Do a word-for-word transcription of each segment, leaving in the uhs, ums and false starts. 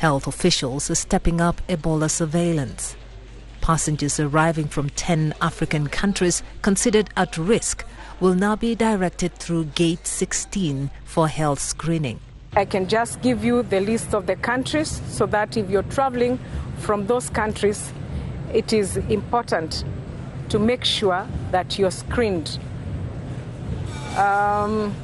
Health officials are stepping up Ebola surveillance. Passengers arriving from ten African countries considered at risk will now be directed through Gate sixteen for health screening. I can just give you the list of the countries so that if you're traveling from those countries, it is important to make sure that you're screened. Um,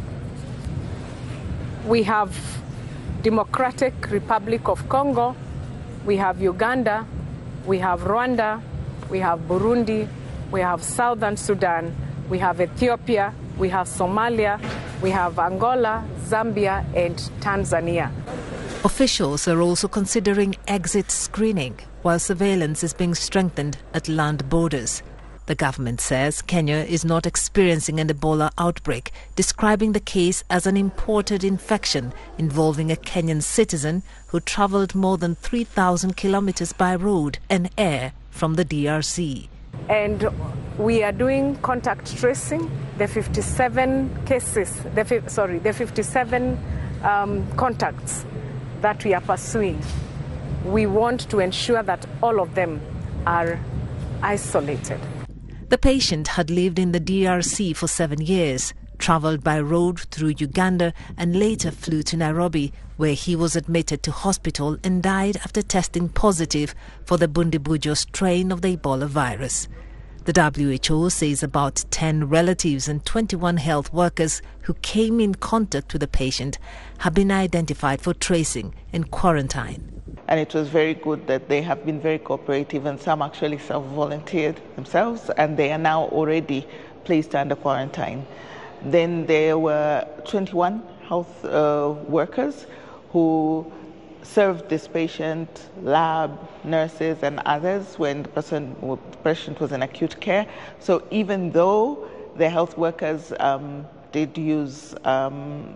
we have Democratic Republic of Congo, we have Uganda, we have Rwanda, we have Burundi, we have Southern Sudan, we have Ethiopia, we have Somalia, we have Angola, Zambia, and Tanzania. Officials are also considering exit screening while surveillance is being strengthened at land borders. The government says Kenya is not experiencing an Ebola outbreak, describing the case as an imported infection involving a Kenyan citizen who travelled more than three thousand kilometres by road and air from the D R C. And we are doing contact tracing. The fifty-seven cases, the, sorry, the fifty-seven um, contacts that we are pursuing, we want to ensure that all of them are isolated. The patient had lived in the D R C for seven years, travelled by road through Uganda and later flew to Nairobi, where he was admitted to hospital and died after testing positive for the Bundibugyo strain of the Ebola virus. The W H O says about ten relatives and twenty-one health workers who came in contact with the patient have been identified for tracing and quarantine. And it was very good that they have been very cooperative, and some actually self-volunteered themselves, and they are now already placed under quarantine. Then there were twenty-one health uh, workers who served this patient, lab, nurses and others when the, person, the patient was in acute care. So even though the health workers um, did use um,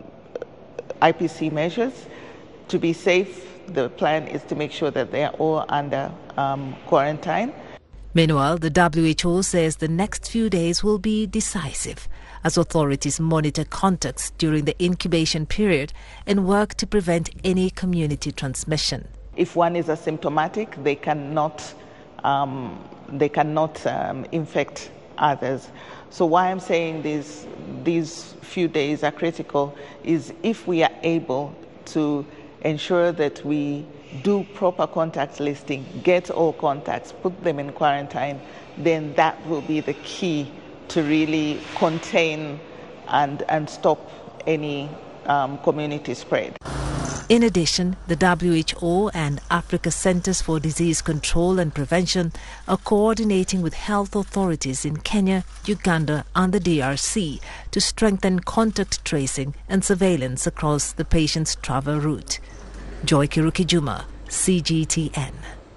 I P C measures to be safe, the plan is to make sure that they are all under um, quarantine. Meanwhile, the W H O says the next few days will be decisive as authorities monitor contacts during the incubation period and work to prevent any community transmission. If one is asymptomatic, they cannot, um, they cannot um, infect others. So why I'm saying these, these few days are critical is if we are able to ensure that we do proper contact listing, get all contacts, put them in quarantine, then that will be the key to really contain and, and stop any um, community spread. In addition, the W H O and Africa Centers for Disease Control and Prevention are coordinating with health authorities in Kenya, Uganda and the D R C to strengthen contact tracing and surveillance across the patient's travel route. Joy Kirukijuma, C G T N.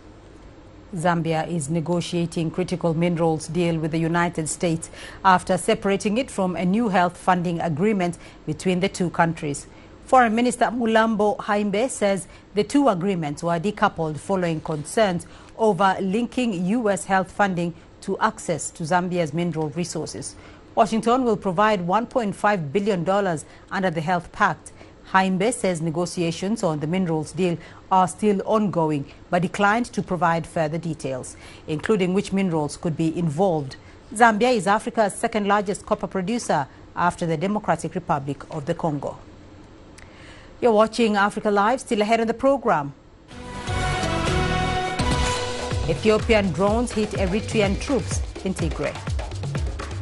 Zambia is negotiating critical minerals deal with the United States after separating it from a new health funding agreement between the two countries. Foreign Minister Mulambo Haimbe says the two agreements were decoupled following concerns over linking U S health funding to access to Zambia's mineral resources. Washington will provide one point five billion dollars under the Health Pact. Haimbe says negotiations on the minerals deal are still ongoing, but declined to provide further details, including which minerals could be involved. Zambia is Africa's second largest copper producer after the Democratic Republic of the Congo. You're watching Africa Live. Still ahead on the program. Ethiopian drones hit Eritrean troops in Tigray.